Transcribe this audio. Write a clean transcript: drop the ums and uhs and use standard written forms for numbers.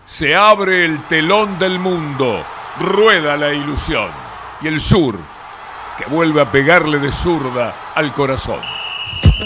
Se abre el telón del mundo, rueda la ilusión y el sur que vuelve a pegarle de zurda al corazón.